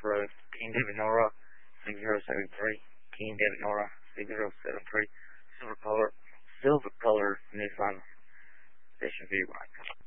Road, King David Nora, 6073, King David Nora, 6073, silver color Nissan Station V1.